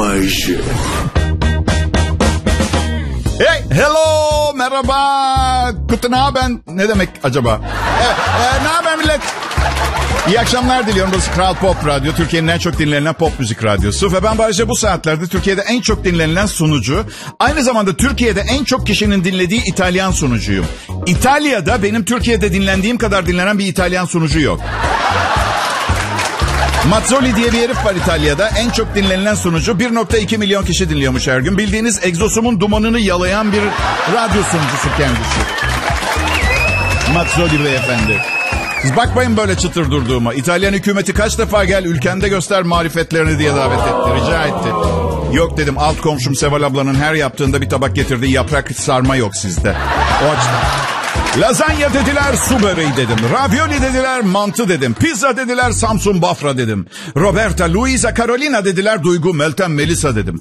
Bay J. Hey, hello, merhaba, guten Abend. Ne demek acaba? Ne haber millet? İyi akşamlar diliyorum. Burası Kral Pop Radyo. Türkiye'nin en çok dinlenen pop müzik radyosu. Ve ben Bayce bu saatlerde Türkiye'de en çok dinlenilen sunucu. Aynı zamanda Türkiye'de en çok kişinin dinlediği İtalyan sunucuyum. İtalya'da benim Türkiye'de dinlendiğim kadar dinlenen bir İtalyan sunucu yok. Mazzoli diye bir herif var İtalya'da. En çok dinlenilen sunucu. 1.2 milyon kişi dinliyormuş her gün. Bildiğiniz egzosumun dumanını yalayan bir radyo sunucusu kendisi. Mazzoli beyefendi. Siz bakmayın böyle çıtır durduğuma. İtalyan hükümeti kaç defa gel ülkende göster marifetlerini diye davet etti. Rica etti. Yok dedim, alt komşum Seval ablanın her yaptığında bir tabak getirdiği yaprak sarma yok sizde. O açıdan. Lazanya dediler, su böreği dedim. Ravioli dediler, mantı dedim. Pizza dediler, Samsun Bafra dedim. Roberta, Luisa, Carolina dediler, Duygu, Meltem, Melisa dedim.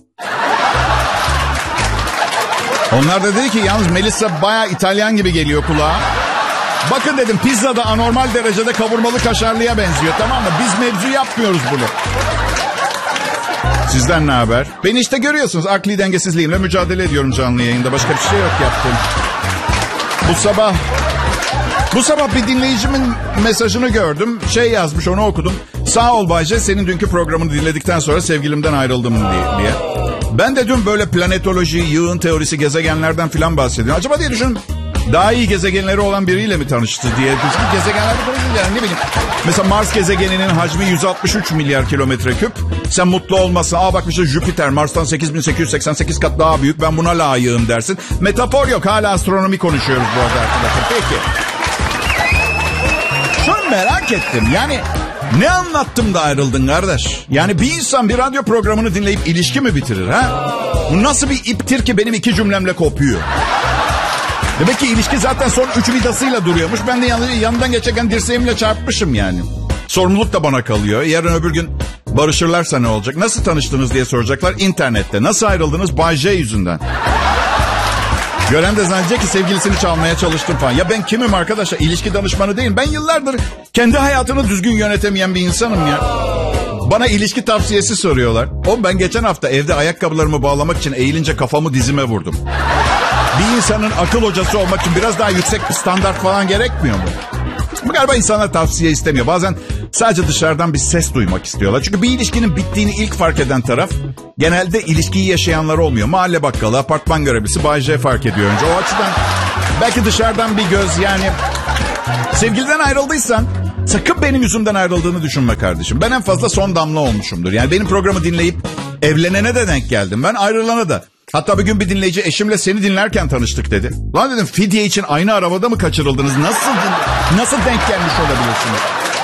Onlar da dedi ki yalnız Melisa bayağı İtalyan gibi geliyor kulağa. Bakın dedim, pizza da anormal derecede kavurmalı kaşarlıya benziyor, tamam mı? Biz mevzu yapmıyoruz bunu. Sizden ne haber? Beni işte görüyorsunuz, akli dengesizliğimle mücadele ediyorum canlı yayında. Başka bir şey yok yaptığım. Bu sabah bir dinleyicimin mesajını gördüm. Şey yazmış, onu okudum. Sağ ol Bayce, senin dünkü programını dinledikten sonra sevgilimden ayrıldım diye. Ben de dün böyle planetoloji, yığın teorisi, gezegenlerden filan bahsediyorum. Acaba diye düşündüm. Daha iyi gezegenleri olan biriyle mi tanıştı diye. Gezegenlerde konuşuyoruz yani, ne bileyim. Mesela Mars gezegeninin hacmi 163 milyar kilometre küp. Sen mutlu olmazsan, bak işte Jüpiter Mars'tan 8888 kat daha büyük, ben buna layığım dersin. Metafor yok, hala astronomi konuşuyoruz bu arada arkadaşlar. Peki. Şunu merak ettim, yani ne anlattım da ayrıldın kardeş? Yani bir insan bir radyo programını dinleyip ilişki mi bitirir ha? Bu nasıl bir iptir ki benim 2 cümlemle kopuyor? Demek ki ilişki zaten son 3 vidasıyla duruyormuş. Ben de yanından geçerken dirseğimle çarpmışım yani. Sorumluluk da bana kalıyor. Yarın öbür gün barışırlarsa ne olacak? Nasıl tanıştınız diye soracaklar internette. Nasıl ayrıldınız? Bay J yüzünden. Gören de zannedecek ki sevgilisini çalmaya çalıştım falan. Ya ben kimim arkadaşlar? İlişki danışmanı değilim. Ben yıllardır kendi hayatını düzgün yönetemeyen bir insanım ya. Bana ilişki tavsiyesi soruyorlar. Oğlum ben geçen hafta evde ayakkabılarımı bağlamak için eğilince kafamı dizime vurdum. Bir insanın akıl hocası olmak için biraz daha yüksek bir standart falan gerekmiyor mu? Bu galiba insanlar tavsiye istemiyor. Bazen sadece dışarıdan bir ses duymak istiyorlar. Çünkü bir ilişkinin bittiğini ilk fark eden taraf genelde ilişkiyi yaşayanlar olmuyor. Mahalle bakkalı, apartman görevlisi Bay J fark ediyor önce. O açıdan belki dışarıdan bir göz yani. Sevgiliden ayrıldıysan sakın benim yüzümden ayrıldığını düşünme kardeşim. Ben en fazla son damla olmuşumdur. Yani benim programı dinleyip evlenene de denk geldim. Ben ayrılana da. Hatta bir gün bir dinleyici eşimle seni dinlerken tanıştık dedi. Lan dedim, fidye için aynı arabada mı kaçırıldınız? Nasıl denk gelmiş olabilirsiniz?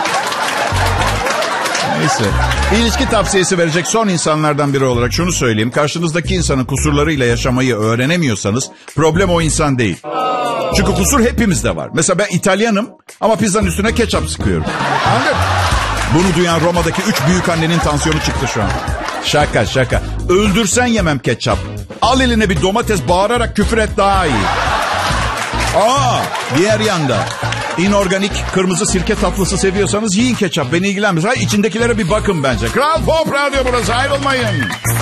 Neyse. İlişki tavsiyesi verecek son insanlardan biri olarak şunu söyleyeyim. Karşınızdaki insanın kusurlarıyla yaşamayı öğrenemiyorsanız problem o insan değil. Çünkü kusur hepimizde var. Mesela ben İtalyanım ama pizzanın üstüne ketçap sıkıyorum. Anladın? Bunu duyan Roma'daki 3 büyük annenin tansiyonu çıktı şu an. Şaka. Öldürsen yemem ketçap. Al eline bir domates, bağırarak küfür et daha iyi. Diğer yanda inorganik kırmızı sirke tatlısı seviyorsanız yiyin ketçap. Beni ilgilenmez. Hayır, içindekilere bir bakın bence. Kral Pop Radyo burası, ayrılmayın.